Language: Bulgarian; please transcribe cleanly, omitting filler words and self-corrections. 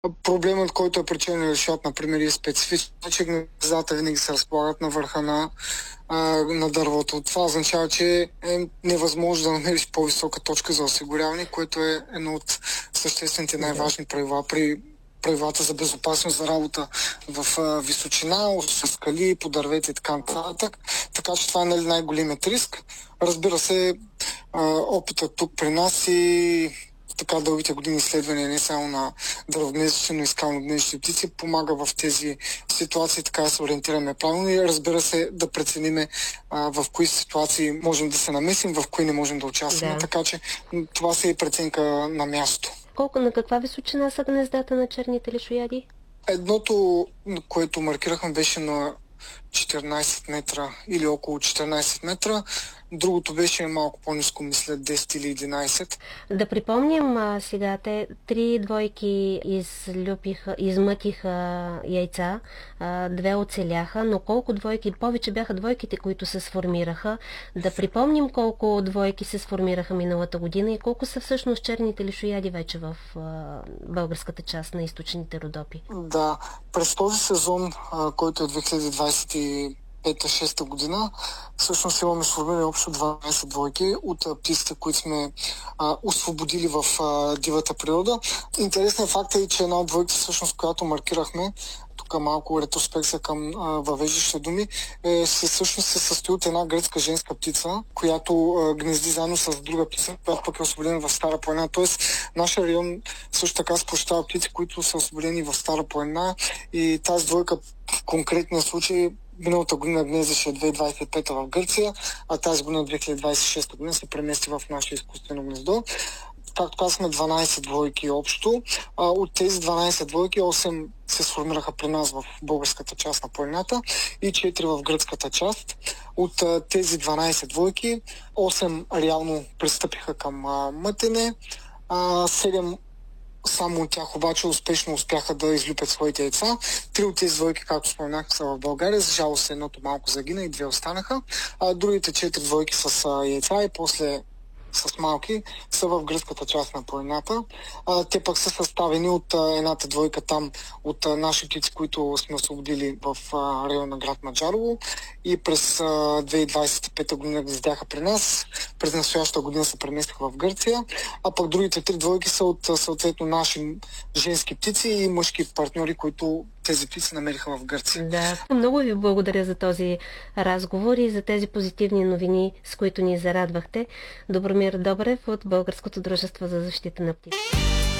Проблемът, който е причинен решат, например, е специфичен, че гнездата винаги се разполагат на върха на дървото. Това означава, че е невъзможно да намериш по-висока точка за осигуряване, което е едно от съществените най-важни правила при правилата за безопасност за работа в височина, с скали, по дървета и така нататък. Така че това е най-големият риск. Разбира се, опитът тук при нас и така дългите години изследвания не само на дървогнездищи, но и скалногнездищи птици помага в тези ситуации така да се ориентираме правилно и разбира се да прецениме в кои ситуации можем да се намесим, в кои не можем да участваме. Да. Така че това си е преценка на място. На каква височина са гнездата на черните лешояди? Едното, което маркирахме, беше на 14 метра или около 14 метра. Другото беше малко по-ниско, мисля 10 или 11. Да припомним сега, те 3 двойки измъкиха яйца, 2 оцеляха, но колко двойки, повече бяха двойките, които се сформираха. Да припомним колко двойки се сформираха миналата година и колко са всъщност черните лешояди вече в българската част на източните Родопи. Да, през този сезон, който е 2025-2026 година, всъщност имаме сформирани общо 12 двойки от птиците, които сме освободили в дивата природа. Интересният факт е, че една от двойките, всъщност, която маркирахме, тук малко ретроспекция към въвеждащите думи, всъщност се състои от една гръцка женска птица, която гнезди заедно с друга птица, която пък е освободена в Стара планина. Тоест, нашия район също така сплощава птици, които са освободени в Стара планина и тази двойка в конкретния случай миналата година гнездеше 2025 в Гърция, а тази година 2026 година се премести в наше изкуствено гнездо. Както казахме, 12 двойки общо. От тези 12 двойки 8 се сформираха при нас в българската част на планината и 4 в гръцката част. От тези 12 двойки 8 реално пристъпиха към мътене, 7 само от тях обаче успешно успяха да излюпят своите яйца. 3 от тези двойки, както споменах, са в България. За жалост едното малко загина и 2 останаха. Другите 4 двойки с яйца и после с малки са в гръцката част на планината. Те пък са съставени от едната двойка там от наши птици, които сме освободили в района на град Маджарово и през 2025 година гнездяха при нас. През настоящата година се преместиха в Гърция, а пък другите 3 двойки са от съответно наши женски птици и мъжки партньори, които тези птици намериха в Гърция. Да, много ви благодаря за този разговор и за тези позитивни новини, с които ни зарадвахте. Добромир Добрев от Българското дружество за защита на птици.